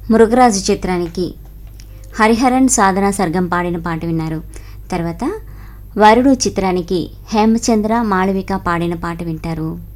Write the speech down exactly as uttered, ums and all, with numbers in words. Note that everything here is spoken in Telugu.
మృగరాజు చిత్రానికి హరిహరన్ సాధన సర్గం పాడిన పాట విన్నారు. తర్వాత వరుడు చిత్రానికి హేమచంద్ర మాళవిక పాడిన పాట వింటారు.